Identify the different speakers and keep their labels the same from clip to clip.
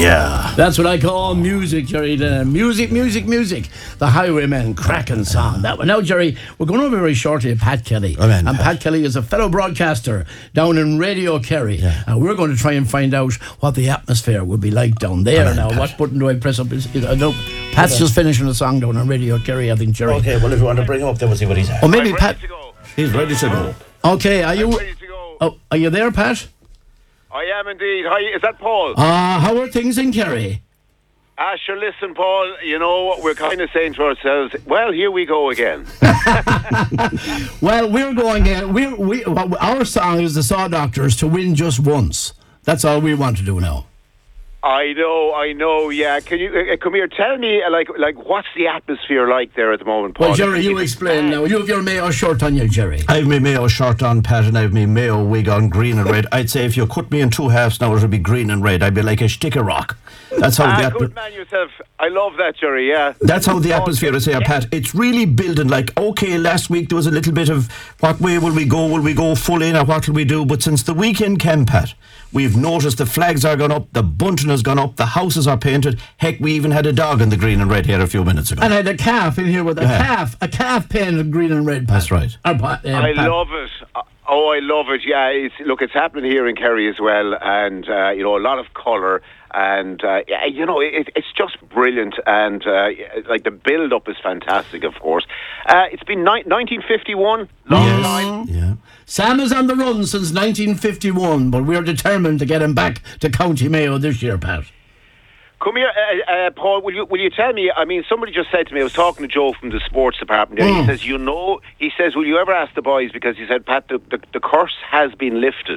Speaker 1: Yeah.
Speaker 2: That's what I call music, Jerry. Music. The Highwaymen, cracking song. That one. Now, Jerry, we're going over very shortly to Pat Kelly.
Speaker 1: Amen,
Speaker 2: and Pat Kelly is a fellow broadcaster down in Radio Kerry.
Speaker 1: Yeah.
Speaker 2: And we're going to try and find out what the atmosphere would be like down there.
Speaker 1: Amen,
Speaker 2: now,
Speaker 1: Pat.
Speaker 2: what button do I press up? No, Pat's just finishing a song down on Radio Kerry, I think, Jerry.
Speaker 1: Okay, well, if you want to bring him up, then we'll see what he's at.
Speaker 2: Or maybe
Speaker 3: I'm
Speaker 2: Pat.
Speaker 3: ready to go.
Speaker 1: He's ready to go.
Speaker 2: Okay, are you?
Speaker 3: I'm ready to go.
Speaker 2: Oh, are you there, Pat?
Speaker 3: I am indeed. Hi, is that Paul?
Speaker 2: How are things in Kerry?
Speaker 3: Sure, listen, Paul, you know, we're kind of saying to ourselves, well, here we go again.
Speaker 2: Well, we're going in. Our song is the Saw Doctors to win just once. That's all we want to do now.
Speaker 3: I know, yeah. Can you, come here, tell me, like, what's the atmosphere like there at the moment, Paul?
Speaker 2: Well, Jerry, you explain now. You have your Mayo shirt on you, Jerry.
Speaker 1: I have my Mayo shirt on, Pat, and I have my Mayo wig on, green and red. I'd say if you cut me in two halves now, it would be green and red. I'd be like a stick of rock. That's how the
Speaker 3: good man yourself. I love that, Jerry, yeah.
Speaker 1: That's how the atmosphere is here, Pat. It's really building like, okay, last week there was a little bit of what way will we go? Will we go full in or what will we do? But since the weekend came, Pat, we've noticed the flags are gone up, the bunting has gone up, the houses are painted. Heck, we even had a dog in the green and red here a few minutes ago.
Speaker 2: And I had a calf in here with a calf painted green and red. Pat.
Speaker 1: That's right.
Speaker 3: I love it. Oh, I love it. Yeah, it's happening here in Kerry as well, and a lot of colour, and it's just brilliant, and like the build-up is fantastic. Of course, it's been 1951, long time.
Speaker 1: Yeah.
Speaker 2: Sam is on the run since 1951, but we're determined to get him back to County Mayo this year, Pat.
Speaker 3: Come here, Paul. Will you tell me? I mean, somebody just said to me. I was talking to Joe from the sports department. There. He says, he says, will you ever ask the boys? Because he said, Pat, the curse has been lifted.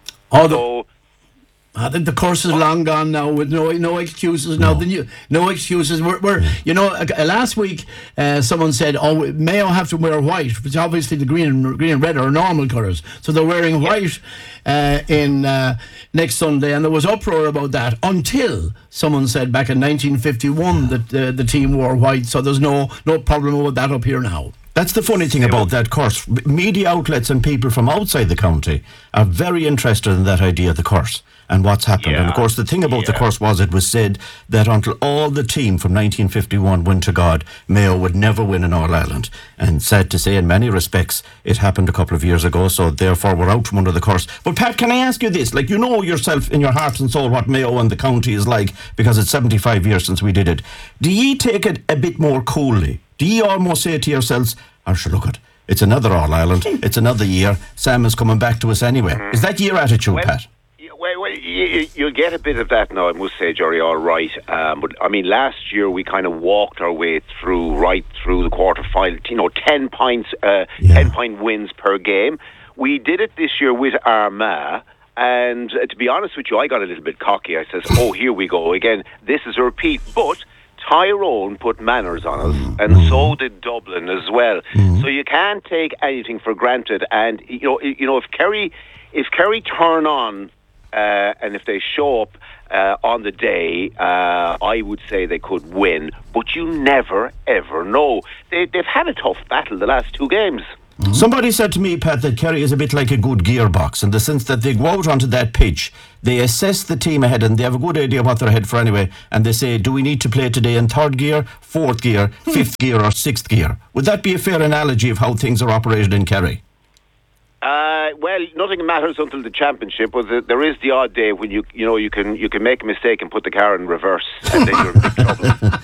Speaker 2: I think the course is long gone now, with no excuses now. No excuses. We're last week someone said, Mayo have to wear white, which obviously the green and red are normal colours, so they're wearing white in next Sunday, and there was uproar about that until someone said back in 1951 that the team wore white. So there's no problem with that up here now.
Speaker 1: That's the funny thing about that curse. Media outlets and people from outside the county are very interested in that idea of the curse and what's happened.
Speaker 3: Yeah.
Speaker 1: And of course the thing about the curse was it was said that until all the team from 1951 went to God, Mayo would never win in All-Ireland. And sad to say, in many respects, it happened a couple of years ago, so therefore we're out from under the curse. But Pat, can I ask you this? Like, you know yourself in your heart and soul what Mayo and the county is like, because it's 75 years since we did it. Do ye take it a bit more coolly? Do you almost say to yourselves, it's another All-Ireland, it's another year, Sam is coming back to us anyway? Is that your attitude, Pat?
Speaker 3: Well, you'll get a bit of that now, I must say, Jerry, all right. But, I mean, last year we kind of walked our way right through the quarter-final, 10 points, 10-point wins per game. We did it this year with Armagh. And to be honest with you, I got a little bit cocky. I says, here we go again. This is a repeat. But Tyrone put manners on us, and so did Dublin as well. So you can't take anything for granted. And if Kerry turn on and if they show up on the day, I would say they could win. But you never ever know. They've had a tough battle the last two games.
Speaker 1: Somebody said to me, Pat, that Kerry is a bit like a good gearbox in the sense that they go out onto that pitch, they assess the team ahead and they have a good idea what they're ahead for anyway, and they say, do we need to play today in third gear, fourth gear, fifth gear or sixth gear? Would that be a fair analogy of how things are operated in Kerry?
Speaker 3: Well, nothing matters until the championship, but there is the odd day when you can make a mistake and put the car in reverse, and then you're in big trouble.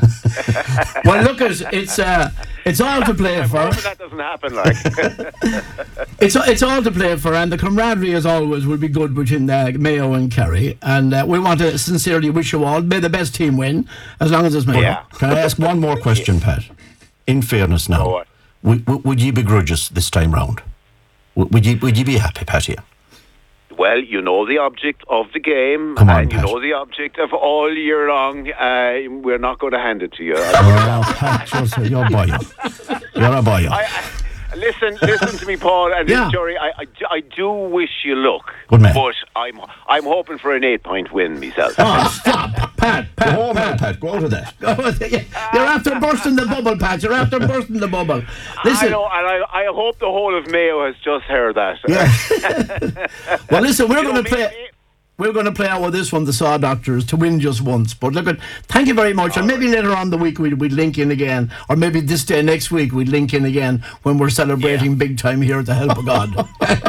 Speaker 2: Well, look, it's all to play for.
Speaker 3: That doesn't happen, like.
Speaker 2: It's all to play for, and the camaraderie, as always, will be good between Mayo and Kerry. And we want to sincerely wish you all, may the best team win, as long as it's Mayo.
Speaker 3: Yeah.
Speaker 1: Can I ask one more question, Pat? In fairness now, would you begrudge us this time round? Would you be happy, Pat, here?
Speaker 3: Well, you know the object of the game,
Speaker 1: Come on,
Speaker 3: and you
Speaker 1: Pat.
Speaker 3: know the object of all year long. We're not going to hand it to you.
Speaker 1: Pat, you're a boy. You're a boy.
Speaker 3: Listen to me, Paul, and Jerry. I do wish you luck.
Speaker 1: Good man.
Speaker 3: But I'm hoping for an 8-point win myself.
Speaker 2: Oh, stop, Pat.
Speaker 1: Go home now, Pat. Go out of that.
Speaker 2: You're after bursting the bubble, Pat. You're after bursting the bubble. Listen.
Speaker 3: I know, and I hope the whole of Mayo has just heard that.
Speaker 2: Yeah. Well, listen, we're going to play. we're going to play out with this one, the Saw Doctors, to win just once. But look, thank you very much. And maybe later on the week we'd link in again, or maybe this day next week we'd link in again when we're celebrating big time here at the Help of God.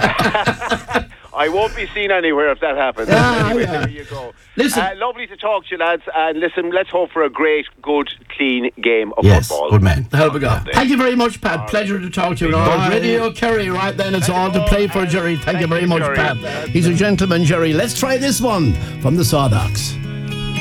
Speaker 3: I won't be seen anywhere if that happens. Anyway, there you go.
Speaker 2: Listen,
Speaker 3: lovely to talk to you, lads. And listen, let's hope for a great, good, clean game of
Speaker 1: Yes,
Speaker 3: football.
Speaker 1: good man.
Speaker 2: the Help of God. Thank you very much, Pat. Pleasure to talk to you. Radio Kerry, right then, it's all to play for, Jerry. Thank you very much,
Speaker 3: Jerry.
Speaker 2: Pat. He's a gentleman, Jerry. Let's try this one from the Sawdocks.